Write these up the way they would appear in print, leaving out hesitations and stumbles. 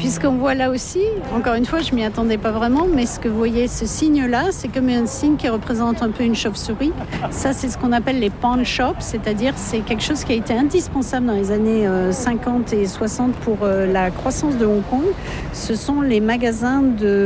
puis ce qu'on voit là aussi, encore une fois, je m'y attendais pas vraiment, mais ce que vous voyez, ce signe-là, c'est comme un signe qui représente un peu une chauve-souris. Ça, c'est ce qu'on appelle les pawn shops, c'est-à-dire c'est quelque chose qui a été indispensable dans les années 50 et 60 pour la croissance de Hong Kong. Ce sont les magasins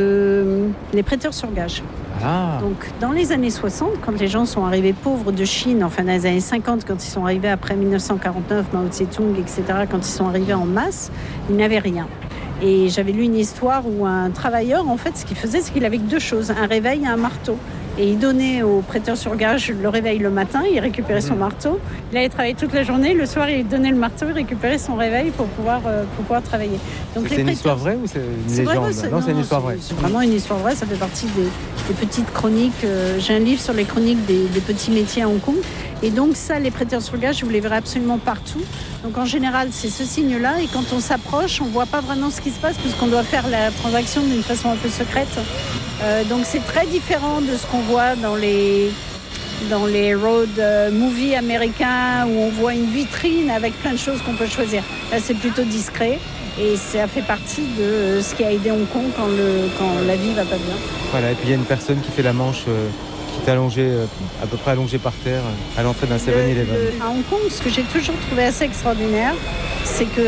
les prêteurs sur gage. Ah. Donc, dans les années 60, quand les gens sont arrivés pauvres de Chine, enfin dans les années 50, quand ils sont arrivés après 1949, Mao Tse-tung, etc., quand ils sont arrivés en masse, ils n'avaient rien. Et j'avais lu une histoire où un travailleur, en fait, ce qu'il faisait, c'est qu'il avait que deux choses, un réveil et un marteau. Et il donnait aux prêteurs sur gage le réveil le matin, il récupérait son marteau. Il allait travailler toute la journée, le soir il donnait le marteau, il récupérait son réveil pour pouvoir travailler. Donc c'est une histoire vraie ou c'est une légende? Non, c'est une histoire vraie. C'est vraiment une histoire vraie, ça fait partie des petites chroniques. J'ai un livre sur les chroniques des petits métiers à Hong Kong. Et donc ça, les prêteurs sur gage, vous les verrez absolument partout. Donc en général, c'est ce signe-là. Et quand on s'approche, on ne voit pas vraiment ce qui se passe puisqu'on doit faire la transaction d'une façon un peu secrète. Donc c'est très différent de ce qu'on voit dans les road movies américains où on voit une vitrine avec plein de choses qu'on peut choisir. Là, c'est plutôt discret. Et ça fait partie de ce qui a aidé Hong Kong quand la vie va pas bien. Voilà, et puis il y a une personne qui fait la manche... qui est allongé, à peu près allongé par terre à l'entrée d'un 7-Eleven. À Hong Kong, ce que j'ai toujours trouvé assez extraordinaire, c'est que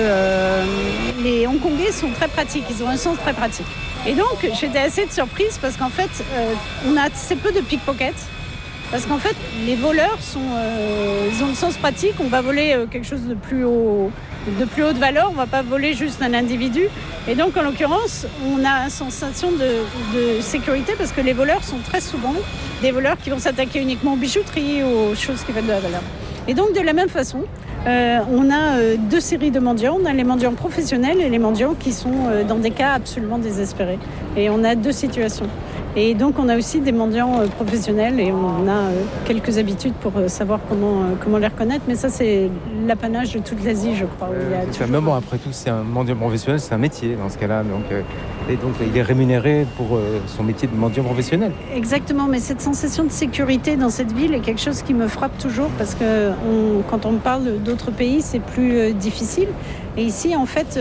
les Hongkongais sont très pratiques, ils ont un sens très pratique. Et donc, j'étais assez surprise parce qu'en fait, on a assez peu de pickpockets. Parce qu'en fait, les voleurs ils ont le sens pratique. On va voler quelque chose de plus haute valeur. On ne va pas voler juste un individu. Et donc, en l'occurrence, on a une sensation de sécurité parce que les voleurs sont très souvent des voleurs qui vont s'attaquer uniquement aux bijouteries ou aux choses qui valent de la valeur. Et donc, de la même façon, on a deux séries de mendiants. On a les mendiants professionnels et les mendiants qui sont dans des cas absolument désespérés. Et on a deux situations. Et donc, on a aussi des mendiants professionnels et on a quelques habitudes pour savoir comment les reconnaître. Mais ça, c'est l'apanage de toute l'Asie, je crois. Mais bon, après tout, c'est un mendiant professionnel, c'est un métier dans ce cas-là. Et donc, il est rémunéré pour son métier de mendiant professionnel. Exactement, mais cette sensation de sécurité dans cette ville est quelque chose qui me frappe toujours parce que quand on parle d'autres pays, c'est plus difficile. Et ici, en fait,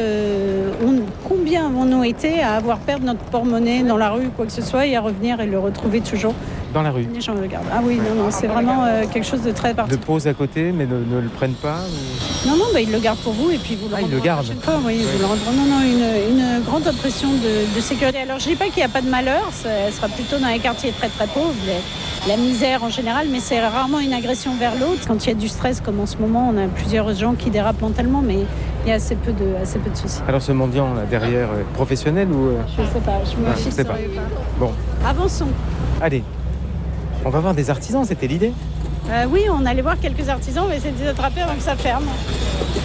combien avons-nous été à avoir perdu notre porte-monnaie dans la rue ou quoi que ce soit et à revenir et le retrouver toujours dans la rue? Les gens le gardent. Ah oui, non, c'est vraiment quelque chose de très particulier. Le posent à côté, mais ne le prennent pas ou... Non, ils le gardent pour vous et puis vous le rendront. Ils le gardent. Oui, vous le rendront. Non, une grande impression de sécurité. Alors, je ne dis pas qu'il n'y a pas de malheur, ça sera plutôt dans les quartiers très très pauvres, la misère en général, mais c'est rarement une agression vers l'autre. Quand il y a du stress, comme en ce moment, on a plusieurs gens qui dérapent mentalement, mais il y a assez peu de soucis. Alors ce mendiant là derrière, professionnel ou... Je ne sais pas, je me fixerai pas. Bon. Avançons. Allez, on va voir des artisans, c'était l'idée. Oui, on allait voir quelques artisans, on va essayer de les attraper avant que ça ferme.